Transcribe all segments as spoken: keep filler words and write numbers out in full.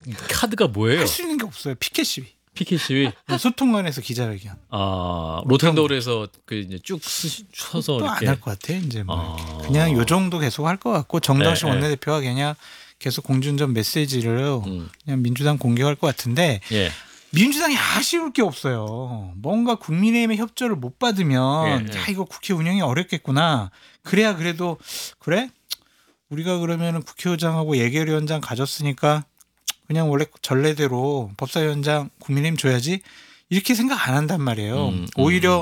카드가 뭐예요? 할 수 있는 게 없어요. 피켓 시위. 피켓 시위. 소통관에서 기자회견. 아 로텐더홀에서 그 이제 쭉 쓰시, 서서 또 안 이렇게. 할 것 같아. 이제 뭐 아. 그냥 요 정도 계속 할 것 같고 정당식 네, 원내대표가 그냥 계속 공중전 메시지를 음. 그냥 민주당 공격할 것 같은데. 예. 민주당이 아쉬울 게 없어요. 뭔가 국민의힘의 협조를 못 받으면 예, 예. 야 이거 국회 운영이 어렵겠구나. 그래야 그래도 그래? 우리가 그러면 국회의장하고 예결위원장 가졌으니까 그냥 원래 전례대로 법사위원장 국민의힘 줘야지 이렇게 생각 안 한단 말이에요. 음, 음. 오히려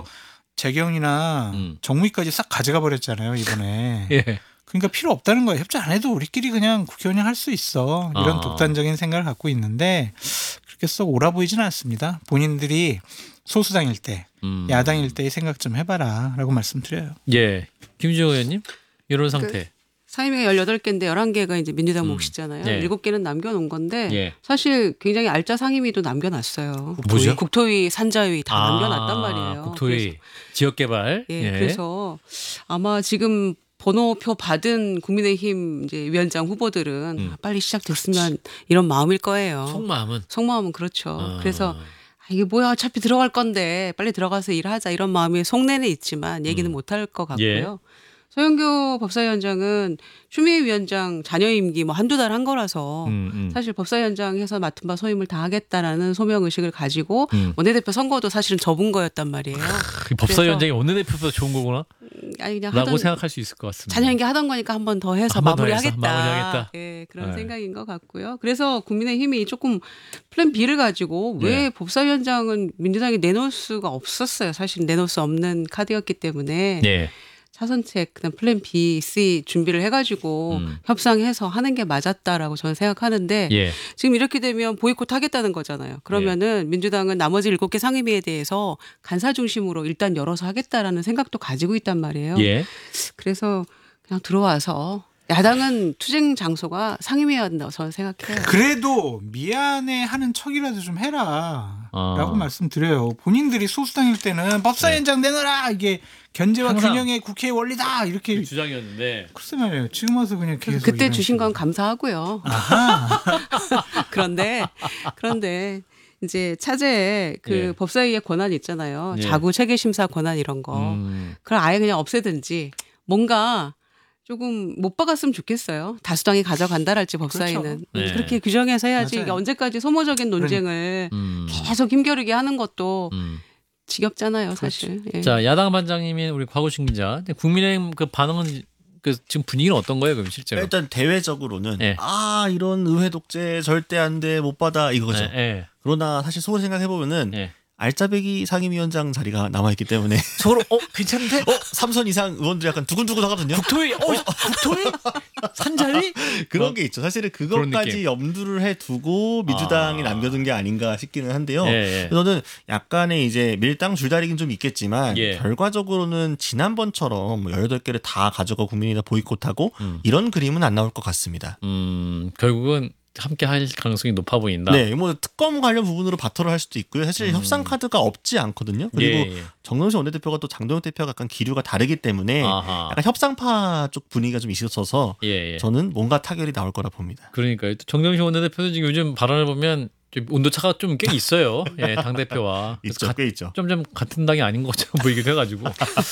재경이나 음. 정무위까지 싹 가져가 버렸잖아요 이번에. 예. 그러니까 필요 없다는 거예요. 협조 안 해도 우리끼리 그냥 국회 운영할 수 있어. 이런 아. 독단적인 생각을 갖고 있는데 그렇게 썩 옳아 보이지는 않습니다. 본인들이 소수당일 때, 음. 야당일 때의 생각 좀 해봐라 라고 말씀드려요. 예. 김지호 의원님 이런 상태. 상임위가 열여덟 개인데 열한 개가 이제 민주당 음. 몫이잖아요. 예. 일곱 개는 남겨놓은 건데 예. 사실 굉장히 알짜 상임위도 남겨놨어요. 뭐죠? 국토위, 산자위 다 아, 남겨놨단 말이에요. 국토위, 그래서, 지역개발. 예, 예. 그래서 아마 지금 번호표 받은 국민의힘 이제 위원장 후보들은 음. 빨리 시작됐으면 이런 마음일 거예요. 속마음은. 속마음은 그렇죠. 아. 그래서 아, 이게 뭐야 어차피 들어갈 건데 빨리 들어가서 일하자 이런 마음이 속내는 있지만 얘기는 음. 못할 것 예. 같고요. 서영교 법사위원장은 추미애 위원장 자녀 임기 뭐 한두 달 한 거라서 음, 음. 사실 법사위원장해서 맡은 바 소임을 다 하겠다라는 소명 의식을 가지고 음. 원내대표 선거도 사실은 접은 거였단 말이에요. 그 법사위원장이 원내대표보다 좋은 거구나. 아니 그냥 라고 하던 생각할 수 있을 것 같습니다. 자녀 임기 하던 거니까 한 번 더 해서 한번더 마무리하겠다. 해서 마무리하겠다. 예, 그런 네. 생각인 것 같고요. 그래서 국민의힘이 조금 플랜 B를 가지고 왜 네. 법사위원장은 민주당이 내놓을 수가 없었어요. 사실 내놓을 수 없는 카드였기 때문에 예. 차선책 그다음 플랜 B, C 준비를 해가지고 음. 협상해서 하는 게 맞았다라고 저는 생각하는데 예. 지금 이렇게 되면 보이콧 하겠다는 거잖아요. 그러면은 민주당은 나머지 일곱 개 상임위에 대해서 간사 중심으로 일단 열어서 하겠다라는 생각도 가지고 있단 말이에요. 예. 그래서 그냥 들어와서 야당은 투쟁 장소가 상임위여야 된다고 저는 생각해요. 그래도 미안해하는 척이라도 좀 해라 아. 라고 말씀드려요. 본인들이 소수당일 때는 법사위원장 내놔라 이게 견제와 항상 균형의 국회의 원리다 이렇게 주장이었는데. 글쎄 말이에요. 지금 와서 그냥 계속 그때 이런 주신 건 식으로. 감사하고요. 아하. 그런데 그런데 이제 차제에 그 예. 법사위의 권한 있잖아요. 예. 자구 체계 심사 권한 이런 거. 음. 그걸 아예 그냥 없애든지 뭔가 조금 못 박았으면 좋겠어요. 다수당이 가져간다랄지 법사위는. 그렇죠. 네. 그렇게 규정해서 해야지. 맞아요. 이게 언제까지 소모적인 논쟁을 음. 계속 힘겨루게 하는 것도 음. 지겹잖아요, 사실. 예. 자, 야당 반장님인 우리 곽우신 기자. 국민의힘 그 반응은 그 지금 분위기는 어떤 거예요, 그럼 실제로? 일단 대외적으로는 예. 아 이런 의회 독재 절대 안 돼 못 받아 이거죠. 예, 예. 그러나 사실 속으로 생각해 보면은 예. 알짜배기 상임위원장 자리가 남아 있기 때문에 서로 어 괜찮은데? 어 삼선 이상 의원들이 약간 두근두근하거든요. 국토위, 어 국토위, 산자위 그런 어? 게 있죠. 사실은 그런 그것까지 느낌. 염두를 해두고 민주당이 아. 남겨둔 게 아닌가 싶기는 한데요. 예, 예. 저는 약간의 이제 밀당 줄다리기는 좀 있겠지만 예. 결과적으로는 지난번처럼 뭐 열여덟 개를 다 가져가 국민이다 보이콧하고 음. 이런 그림은 안 나올 것 같습니다. 음, 결국은 함께 할 가능성이 높아 보인다. 네, 뭐 특검 관련 부분으로 바터를 할 수도 있고요. 사실 음. 협상 카드가 없지 않거든요. 그리고 예, 예. 정동영 원내대표가 또 장동영 대표가 약간 기류가 다르기 때문에 아하. 약간 협상파 쪽 분위기가 좀 있어서 예, 예. 저는 뭔가 타결이 나올 거라 봅니다. 그러니까요. 정정식 원내대표도 지금 요즘 발언을 보면 좀 온도차가 좀 꽤 있어요. 예, 당 대표와 있죠, 꽤 있죠. 점점 같은 당이 아닌 것처럼 보이기도 해가지고.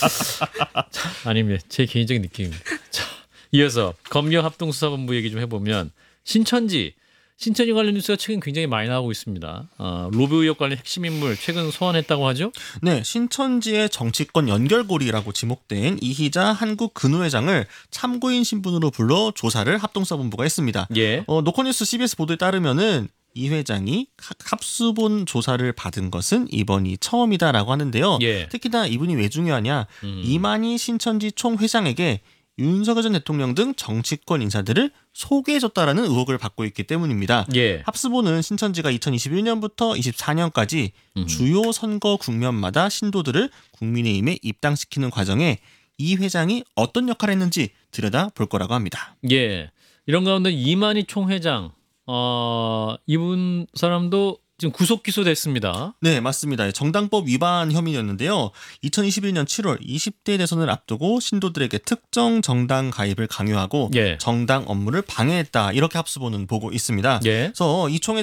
자, 아닙니다. 제 개인적인 느낌입니다. 자, 이어서 검경합동수사본부 얘기 좀 해보면 신천지. 신천지 관련 뉴스가 최근 굉장히 많이 나오고 있습니다. 어, 로비 의혹 관련 핵심 인물 최근 소환했다고 하죠? 네, 신천지의 정치권 연결고리라고 지목된 이희자 한국근우회장을 참고인 신분으로 불러 조사를 합동수사본부가 했습니다. 예. 어, 노컷뉴스 씨비에스 보도에 따르면은 이 회장이 합수본 조사를 받은 것은 이번이 처음이다라고 하는데요. 예. 특히나 이분이 왜 중요하냐? 음. 이만희 신천지 총회장에게 윤석열 전 대통령 등 정치권 인사들을 소개해줬다라는 의혹을 받고 있기 때문입니다. 예. 합수본은 신천지가 이천이십일 년부터 이십사 년까지 음. 주요 선거 국면마다 신도들을 국민의힘에 입당시키는 과정에 이 회장이 어떤 역할을 했는지 들여다볼 거라고 합니다. 예. 이런 가운데 이만희 총회장, 어, 이분 사람도 지금 구속 기소됐습니다. 네, 맞습니다. 정당법 위반 혐의였는데요. 이천이십일 년 칠월 이십 대 대선을 앞두고 신도들에게 특정 정당 가입을 강요하고 예. 정당 업무를 방해했다. 이렇게 합수본은 보고 있습니다. 예. 그래서 이 총회